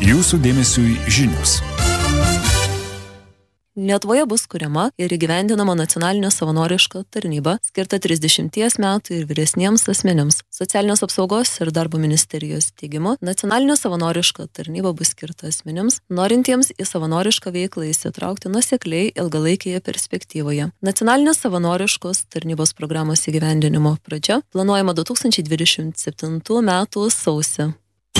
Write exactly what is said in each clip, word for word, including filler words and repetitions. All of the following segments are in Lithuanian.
Jūsų dėmesiui žinios. Lietuvoje bus kuriama ir įgyvendinama nacionalinė savanoriška tarnyba, skirta trisdešimties metų ir vyresniems asmenims. Socialinės apsaugos ir darbo ministerijos teigimu, nacionalinė savanoriška tarnyba bus skirta asmenims, norintiems į savanorišką veiklą įsitraukti nuosekliai ilgalaikėje perspektyvoje. Nacionalinės savanoriškos tarnybos programos įgyvendinimo pradžia planuojama du tūkstančiai dvidešimt septintų metų sausį.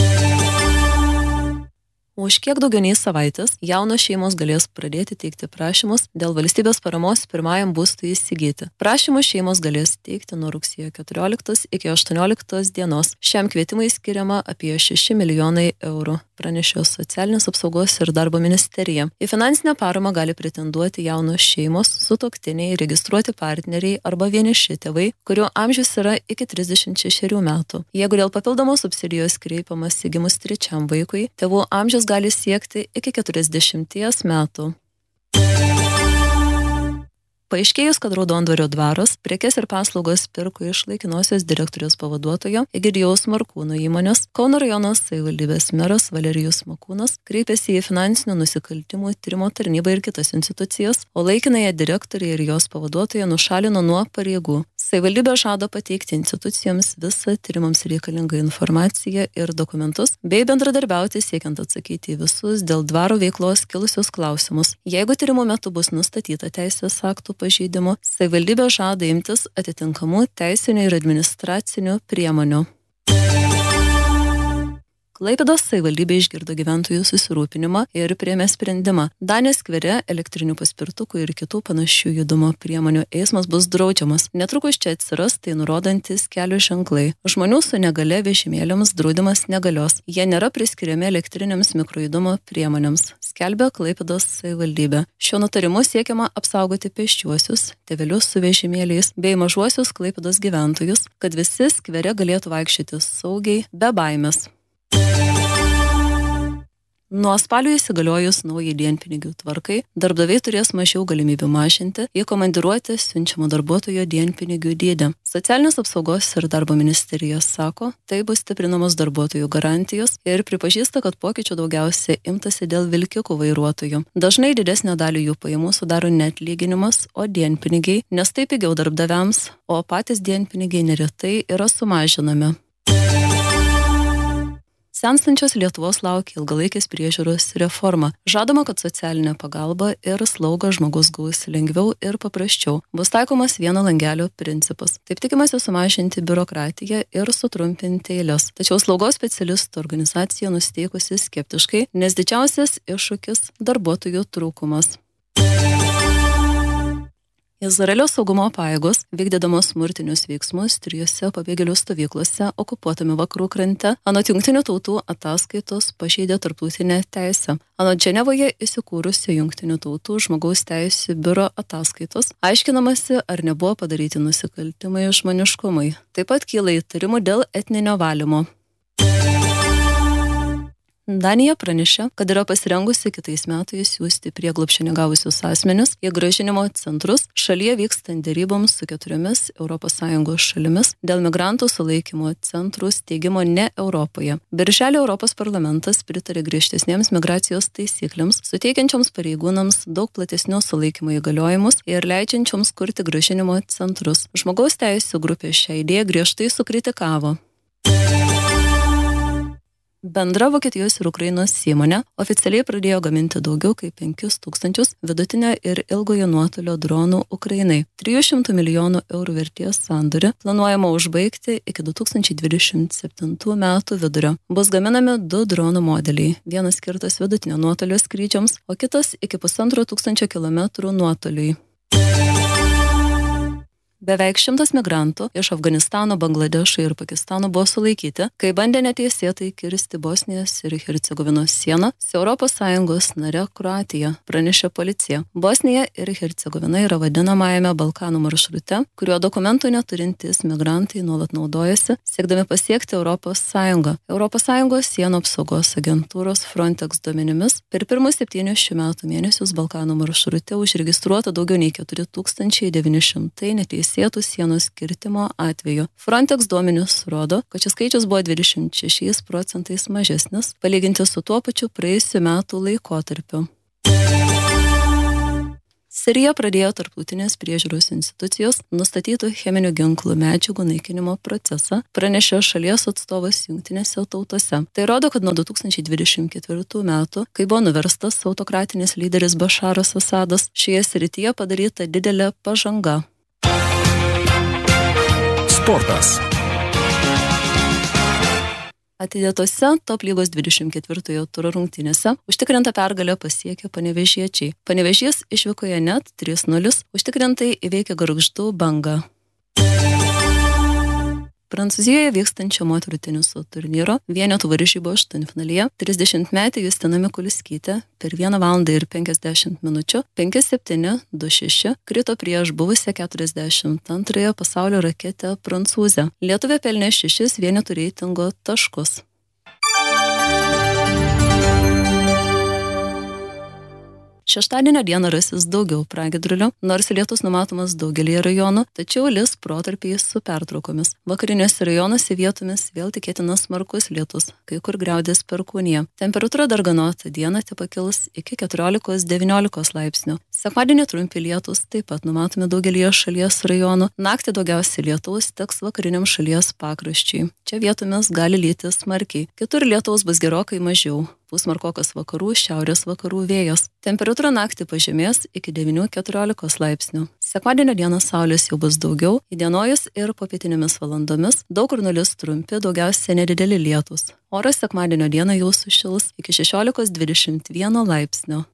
Už kiek daugiau nei savaitės jaunos šeimos galės pradėti teikti prašymus dėl valstybės paramos pirmajam būstui įsigyti. Prašymus šeimos galės teikti nuo rugsėjo keturioliktos iki aštuonioliktos dienos. Šiam kvietimui skiriama apie šeši milijonai eurų, pranešė Socialinės apsaugos ir darbo ministerija. Į finansinę paramą gali pretenduoti jaunos šeimos, sutuoktiniai, registruoti partneriai arba vieniši tėvai, kurių amžius yra iki trisdešimt šešerių metų. Jeigu dėl papildomos subsidijos kreipiamas gimus trečiam vaikui, tėvų amžius gali siekti iki keturiasdešimties metų. Paaiškėjus, kad Raudondvario dvaras prekes ir paslaugas pirko iš laikinosios direktoriaus pavaduotojo Egidijaus Markūno įmonės, Kauno rajono savivaldybės meras Valerijus Makūnas kreipėsi į finansinių nusikaltimų tyrimo tarnybą ir kitas institucijas, o laikinąją direktorę ir jos pavaduotoją nušalino nuo pareigų. Savivaldybė žada pateikti institucijoms visą tyrimams reikalingą informaciją ir dokumentus, bei bendradarbiauti siekiant atsakyti į visus dėl dvaro veiklos kilusius klausimus. Jeigu tyrimo metu bus nustatyta teisės aktų pažeidimų, savivaldybė žada imtis atitinkamų teisinių ir administracinių priemonių. Klaipėdos savivaldybė išgirdo gyventojų susirūpinimą ir priėmė sprendimą. Danės skvere elektrinių paspirtukų ir kitų panašių judumo priemonių eismas bus draudžiamas. Netrukus čia atsiras tai nurodantis kelio ženklai. Žmonių su negale vežimėliams draudimas negalios. Jie nėra priskiriami elektriniams mikrojudumo priemonėms, skelbia Klaipėdos savivaldybė. Šiuo nutarimu siekiama apsaugoti pėsčiuosius, tėvelius su vežimėliais bei mažuosius Klaipėdos gyventojus, kad visi skvere galėtų vaikščioti saugiai, be baimės. Nuo spalio įsigaliojus naujai dienpinigių tvarkai, darbdaviai turės mažiau galimybių mažinti į komandiruotę siunčiamo darbuotojo dienpinigių dydį. Socialinės apsaugos ir darbo ministerija sako, tai bus stiprinamos darbuotojų garantijos ir pripažįsta, kad pokyčių daugiausiai imtasi dėl vilkikų vairuotojų. Dažnai didesnę dalį jų pajamų sudaro ne atlyginimas, o dienpinigiai, nes tai pigiau darbdaviams, o patys dienpinigiai neretai yra sumažinami. Senstančios Lietuvos laukia ilgalaikės priežiūros reforma. Žadama, kad socialinė pagalba ir slauga žmogus gaus lengviau ir paprasčiau. Bus taikomas vieno langelio principas. Taip tikimasi sumažinti biurokratiją ir sutrumpinti eiles. Tačiau slaugos specialistų organizacija nusiteikusi skeptiškai, nes didžiausias iššūkis – darbuotojų trūkumas. Izraelio saugumo pajėgos, vykdydamos smurtinius veiksmus trijose pabėgėlių stovyklose okupuotame vakarų krante, anot Jungtinių tautų ataskaitos pažeidė tarptautinę teisę. Anot Ženevoje įsikūrusio Jungtinių tautų žmogaus teisių biuro ataskaitos, aiškinamasi, ar nebuvo padaryti nusikaltimai žmoniškumui. Taip pat kyla įtarimų dėl etninio valymo. Danija pranešė, kad yra pasirengusi kitais metais siųsti prieglobsčio negavusius asmenis į grąžinimo centrus. Šalyje vykstant deryboms su keturiomis Europos Sąjungos šalimis dėl migrantų sulaikymo centrų steigimo ne Europoje. Birželį Europos parlamentas pritarė griežtesniems migracijos taisyklėms, suteikiančioms pareigūnams daug platesnius sulaikymo įgaliojimus ir leidžiančioms kurti grąžinimo centrus. Žmogaus teisių grupė šią idėją griežtai sukritikavo. Bendra Vokietijos ir Ukrainos įmonė oficialiai pradėjo gaminti daugiau kaip penkis tūkstančius vidutinio ir ilgojo nuotolio dronų Ukrainai. trijų šimtų milijonų eurų vertės sandorį planuojama užbaigti iki du tūkstančiai dvidešimt septintų metų vidurio. Bus gaminami du dronų modeliai. Vienas skirtas vidutinio nuotolio skrydžiams, o kitas iki pusantro tūkstančio kilometrų nuotoliui. Beveik šimtas migrantų iš Afganistano, Bangladešo ir Pakistano buvo sulaikyti, kai bandė neteisėtai kirsti Bosnijos ir Hercegovinos sieną su Europos Sąjungos nare Kroatija, pranešė policija. Bosnija ir Hercegovina yra vadinamajame Balkanų maršrute, kurio dokumentų neturintys migrantai nuolat naudojasi, siekdami pasiekti Europos Sąjungą. Europos Sąjungos sienų apsaugos agentūros Frontex duomenimis per pirmus septynius šių metų mėnesius Balkanų maršrute užregistruota daugiau nei keturi tūkstančiai devyni šimtai neteisėtų neteisėtų sienos kirtimo atveju. Frontex duomenys rodo, kad šis skaičius buvo dvidešimt šešiais procentais mažesnis, palyginti su tuo pačiu praėjusiu metų laikotarpiu. Sirija pradėjo tarptautinės priežiūros institucijos nustatytų cheminių ginklų medžiagų naikinimo procesą, pranešė šalies atstovas Jungtinėse tautose. Tai rodo, kad nuo du tūkstančiai dvidešimt ketvirtų metų, kai buvo nuverstas autokratinis lyderis Bašaras Asadas, šioje srityje padaryta didelė pažanga. Sportas. Atidėtose top lygos dvidešimt ketvirtojo turo rungtynėse užtikrinta pergalę pasiekė panevėžiečiai. Panevėžys išvykoje net trys nulis, užtikrintai įveikė Gargždų Bangą. Prancūzijoje vykstančio moterų teniso turnyro vienetų varžybų aštuntfinalyje trisdešimtmetė Justina Mikuliskytė per vieną valandą ir penkiasdešimt minučių penki septyni du šeši krito prieš buvusią keturiasdešimt antrąją pasaulio raketę prancūzę. Lietuvė pelnė šešis vienetų reitingo taškus. Šeštadienio dieną rasis daugiau pragiedrulių, nors lietus numatomas daugelį rajonų, tačiau lis protarpiais su pertraukomis. Vakariniuose rajonuose vietomis vėl tikėtinas smarkus lietus, kai kur griaudės perkūnija. Temperatūra darganota dieną tepakils iki keturiolikos devyniolikos laipsnių. Sekmadienį trumpi lietus taip pat numatomi daugelį šalies rajonų. Naktį daugiausiai lietaus teks vakariniam šalies pakraščiui. Čia vietomis gali lyti smarkiai. Kitur lietaus bus gerokai mažiau. Pūs smarkokas vakarų, šiaurės vakarų vėjas. Temperatūra naktį pažemės iki devynių keturiolikos laipsnių. Sekmadienio dieną saulės jau bus daugiau, įdienojus ir popietinėmis valandomis daug kur nulis trumpi, daugiausiai nedideli lietus. Oras sekmadienio dieną jau sušils iki šešiolikos dvidešimt vieno laipsnio.